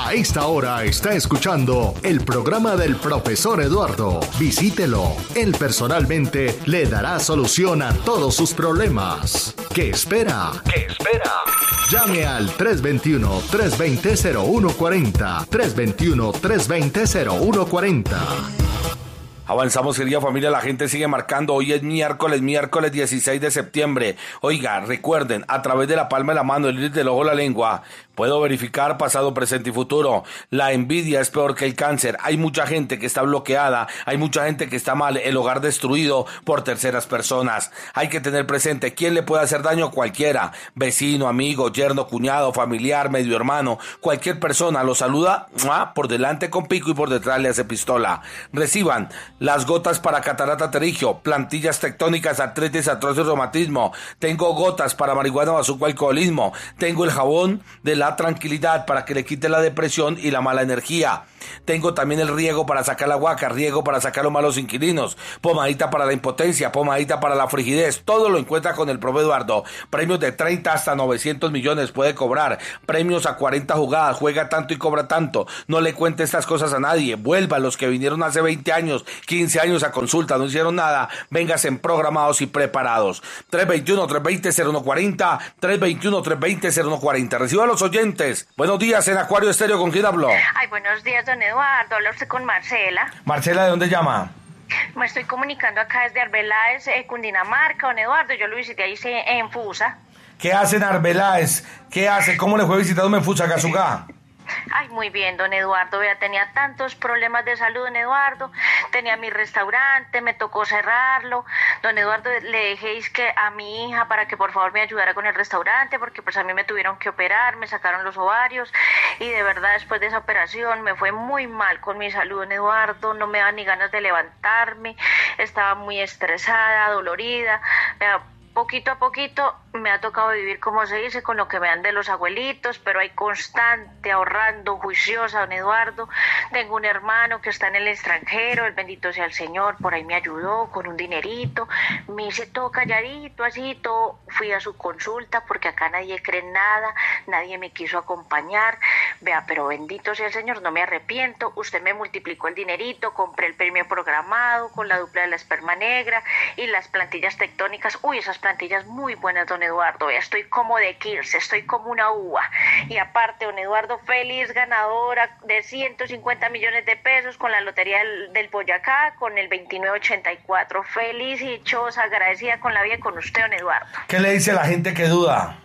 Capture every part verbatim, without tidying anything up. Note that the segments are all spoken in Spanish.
A esta hora está escuchando el programa del profesor Eduardo. Visítelo. Él personalmente le dará solución a todos sus problemas. ¿Qué espera? ¿Qué espera? Llame al tres dos uno, tres dos cero, cero uno cuatro cero, tres dos uno, tres dos cero, cero uno cuatro cero. Avanzamos, querida familia, la gente sigue marcando. Hoy es miércoles, miércoles dieciséis de septiembre. Oiga, recuerden, a través de la palma de la mano, el iris del ojo, la lengua, puedo verificar pasado, presente y futuro. La envidia es peor que el cáncer. Hay mucha gente que está bloqueada, hay mucha gente que está mal, el hogar destruido por terceras personas. Hay que tener presente, ¿quién le puede hacer daño? Cualquiera, vecino, amigo, yerno, cuñado, familiar, medio hermano, cualquier persona lo saluda, ¡mua!, por delante con pico y por detrás le hace pistola. Reciban las gotas para catarata pterigio, plantillas tectónicas, artritis, artrosis, reumatismo. Tengo gotas para marihuana, bazuco, alcoholismo. Tengo el jabón de la tranquilidad para que le quite la depresión y la mala energía. Tengo también el riego para sacar la guaca, riego para sacar los malos inquilinos, pomadita para la impotencia, pomadita para la frigidez. Todo lo encuentra con el profe Eduardo. Premios de treinta hasta novecientos millones puede cobrar. Premios a cuarenta jugadas, juega tanto y cobra tanto. No le cuente estas cosas a nadie. Vuelva a los que vinieron hace veinte años, quince años a consulta, no hicieron nada. Véngase programados y preparados. tres dos uno, tres dos cero, cero uno cuatro cero, tres dos uno, tres dos cero, cero uno cuatro cero. Reciba a los oyentes. Buenos días en Acuario Estéreo, ¿con quién hablo? Ay, buenos días, don Eduardo. Habla usted con Marcela. Marcela, ¿de dónde llama? Me estoy comunicando acá desde Arbeláez, eh, Cundinamarca, don Eduardo. Yo lo visité ahí se, en Fusa. ¿Qué hace en Arbeláez? ¿Qué hace? ¿Cómo le fue visitándome en Fusa, Gazugá? Ay, muy bien, don Eduardo. Vea, tenía tantos problemas de salud, don Eduardo. Tenía mi restaurante, me tocó cerrarlo. Don Eduardo, le dejé que a mi hija para que por favor me ayudara con el restaurante, porque pues a mí me tuvieron que operar, me sacaron los ovarios y de verdad después de esa operación me fue muy mal con mi salud, don Eduardo. No me daban ni ganas de levantarme, estaba muy estresada, dolorida. Vea, poquito a poquito me ha tocado vivir, como se dice, con lo que me dan de los abuelitos, pero hay constante, ahorrando, juiciosa, don Eduardo. Tengo un hermano que está en el extranjero, el bendito sea el Señor, por ahí me ayudó con un dinerito, me hice todo calladito, así, todo. Fui a su consulta, porque acá nadie cree en nada, nadie me quiso acompañar. Vea, pero bendito sea el Señor, no me arrepiento. Usted me multiplicó el dinerito, compré el premio programado con la dupla de la esperma negra y las plantillas tectónicas. Uy, esas plantillas muy buenas, don Eduardo. Vea, estoy como de Kirse, estoy como una uva. Y aparte, don Eduardo, feliz ganadora de ciento cincuenta millones de pesos con la lotería del, del Boyacá, con el veintinueve ochenta y cuatro. Feliz y dichosa, agradecida con la vida y con usted, don Eduardo. ¿Qué le dice a la gente que duda?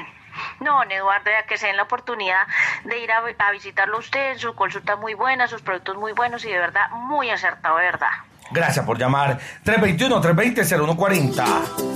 No, don Eduardo, ya que se den la oportunidad de ir a, a visitarlo a usted, su consulta muy buena, sus productos muy buenos y de verdad muy acertado, de verdad. Gracias por llamar. tres dos uno, tres dos cero, cero uno cuatro cero.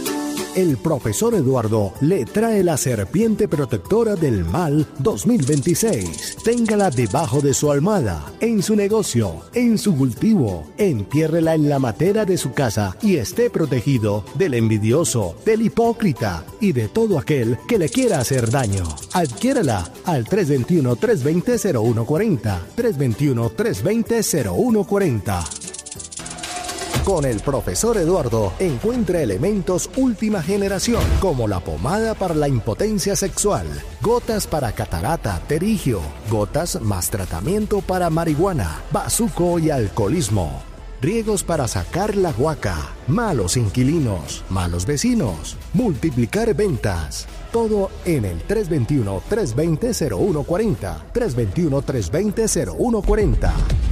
El profesor Eduardo le trae la serpiente protectora del mal dos mil veintiséis. Téngala debajo de su almohada, en su negocio, en su cultivo. Entiérrela en la matera de su casa y esté protegido del envidioso, del hipócrita y de todo aquel que le quiera hacer daño. Adquiérala al tres dos uno, tres dos cero, cero uno cuatro cero, tres dos uno, tres dos cero, cero uno cuatro cero. Con el profesor Eduardo encuentra elementos última generación como la pomada para la impotencia sexual, gotas para catarata, pterigio, gotas más tratamiento para marihuana, bazuco y alcoholismo, riegos para sacar la guaca, malos inquilinos, malos vecinos, multiplicar ventas. Todo en el tres dos uno, tres dos cero, cero uno cuatro cero, tres dos uno, tres dos cero, cero uno cuatro cero.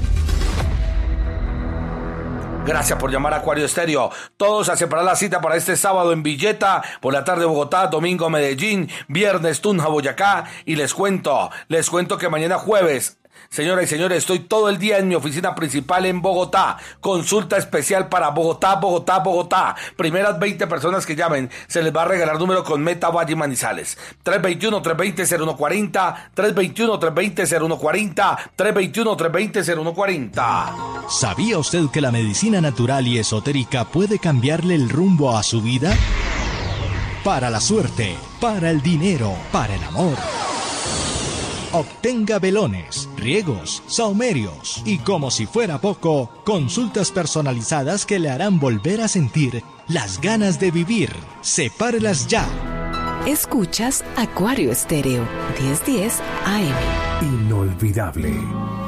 Gracias por llamar a Acuario Estéreo. Todos a separar la cita para este sábado en Villeta, por la tarde Bogotá, domingo Medellín, viernes Tunja, Boyacá. Y les cuento, les cuento que mañana jueves, señoras y señores, estoy todo el día en mi oficina principal en Bogotá. Consulta especial para Bogotá, Bogotá, Bogotá. Primeras veinte personas que llamen, se les va a regalar número con Meta Valle Manizales. tres dos uno, tres dos cero, cero uno cuatro cero, tres dos uno, tres dos cero, cero uno cuatro cero, tres dos uno, tres dos cero, cero uno cuatro cero. ¿Sabía usted que la medicina natural y esotérica puede cambiarle el rumbo a su vida? Para la suerte, para el dinero, para el amor. Obtenga velones, riegos, saumerios y, como si fuera poco, consultas personalizadas que le harán volver a sentir las ganas de vivir. Sepárelas ya. Escuchas Acuario Estéreo, diez diez A M. Inolvidable.